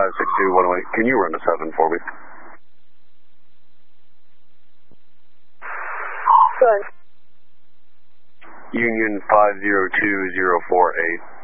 562-108. Can you run a 7 for me? Good. Union 502048.